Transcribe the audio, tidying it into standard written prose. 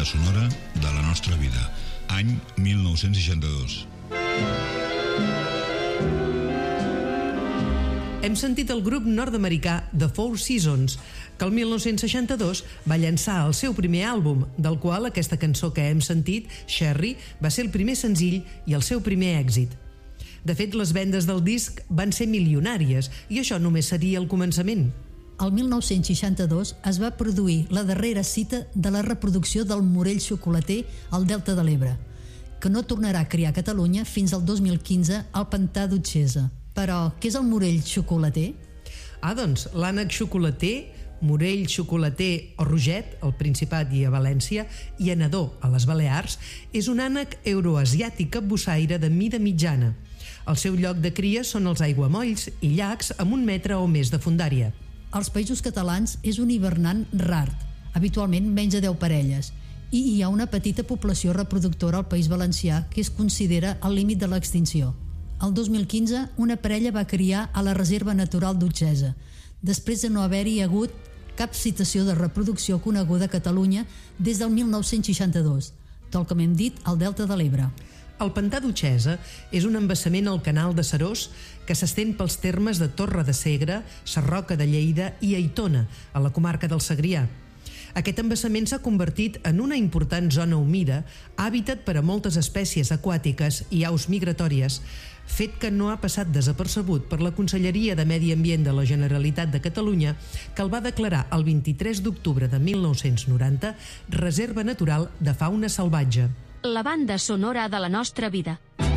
banda sonora de la nostra vida. Any 1962. Hem sentit el grup nord-americà The Four Seasons, que el 1962 va llançar el seu primer àlbum, del qual aquesta cançó que hem sentit, Sherry, va ser el primer senzill i el seu primer èxit. De fet, les vendes del disc van ser milionàries i això només seria el començament. El 1962 es va produir la darrera cita de la reproducció del Morell xocolater al Delta de l'Ebre, que no tornarà a criar a Catalunya fins al 2015 al Pantà d'Utxesa. Però què és el Morell xocolater? Doncs l'ànec xocolater, Morell xocolater o roget al Principat i a València i anador a les Balears és un ànec euroasiàtic capbussaire de mida mitjana. El seu lloc de cria són els aiguamolls i llacs amb 1 metre o més de fondària. Als Països Catalans és un hivernant rar, habitualment menys de 10 parelles, i hi ha una petita població reproductora al País Valencià que es considera al límit de l'extinció. El 2015, una parella va criar a la Reserva Natural d'Utxesa, després de no haver-hi hagut cap citació de reproducció coneguda a Catalunya des del 1962, tal com hem dit, al Delta de l'Ebre. El Pantà d'Utxesa és un embassament al canal de Seròs que s'estén pels termes de Torre de Segre, Sarroca de Lleida i Aitona, a la comarca del Segrià. Aquest embassament s'ha convertit en una important zona humida, hàbitat per a moltes espècies aquàtiques i aus migratòries, fet que no ha passat desapercebut per la Conselleria de Medi Ambient de la Generalitat de Catalunya, que el va declarar el 23 d'octubre de 1990 Reserva Natural de Fauna Salvatge. La banda sonora de la nostra vida.